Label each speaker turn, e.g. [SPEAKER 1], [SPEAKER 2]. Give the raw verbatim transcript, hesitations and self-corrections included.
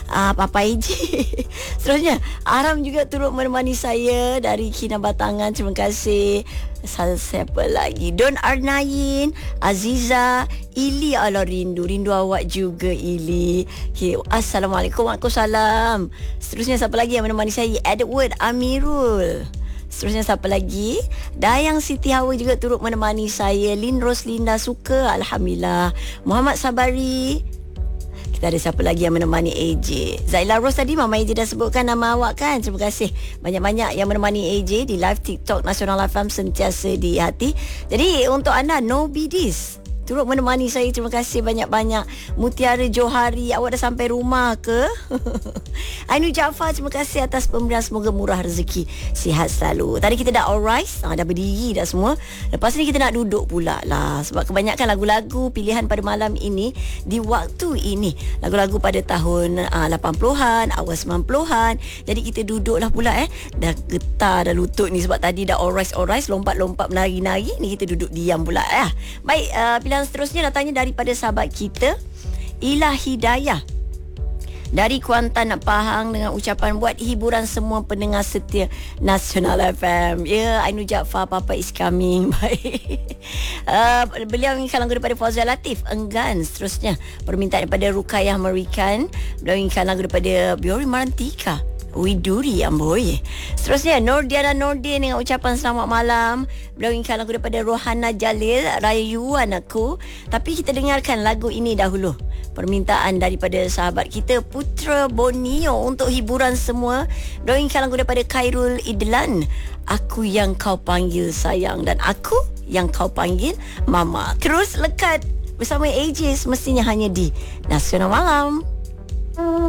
[SPEAKER 1] uh, Papa A J. Seterusnya Aram juga turut menemani saya dari Kinabatangan. Terima kasih. Siapa lagi? Don Arnain, Aziza, Ili. Ala rindu Rindu awak juga, Ili. Okay. Assalamualaikum. Waalaikumsalam. Seterusnya siapa lagi yang menemani saya? Edward Amirul. Seterusnya siapa lagi? Dayang Siti Hawa juga turut menemani saya. Lin Roslinda Suka, alhamdulillah. Muhammad Sabari. Kita ada siapa lagi yang menemani A J? Zaila Rose tadi Mama A J dah sebutkan nama awak kan? Terima kasih banyak-banyak yang menemani A J di live TikTok Nasional F M sentiasa di hati. Jadi untuk anda No Bidis turut menemani saya, terima kasih banyak-banyak. Mutiara Johari, awak dah sampai rumah ke? Ainu Jaafar, terima kasih atas pemberian, semoga murah rezeki, sihat selalu. Tadi kita dah all rise, dah berdiri dah semua. Lepas ni kita nak duduk pula lah, sebab kebanyakan lagu-lagu pilihan pada malam ini di waktu ini lagu-lagu pada tahun uh, lapan puluhan, awal sembilan puluhan. Jadi kita duduklah pula eh, dah getar dah lutut ni sebab tadi dah all rise all rise, lompat-lompat menari-nari. Ni kita duduk diam pula eh. Baik, uh, pilihan seterusnya datangnya daripada sahabat kita Ilah Hidayah dari Kuantan Pahang dengan ucapan buat hiburan semua pendengar setia Nasional F M. Ya, Ainu Jaafar, Papa is coming. Baik. Uh, beliau inginkan lagu daripada Fauzal Latif, Enggan. Seterusnya permintaan daripada Rukayah Merikan. Beliau inginkan lagu daripada Biori Marantika, Widuri Amboi. Seterusnya Nordiana Nordin dengan ucapan selamat malam. Beliau inginkan lagu daripada Rohana Jalil, Rayuan Aku. Tapi kita dengarkan lagu ini dahulu. Permintaan daripada sahabat kita Putra Borneo untuk hiburan semua. Beliau inginkan lagu daripada Khairul Idlan, Aku Yang Kau Panggil Sayang, dan Aku Yang Kau Panggil Mama. Terus lekat bersama A J semestinya hanya di Nasional Malam.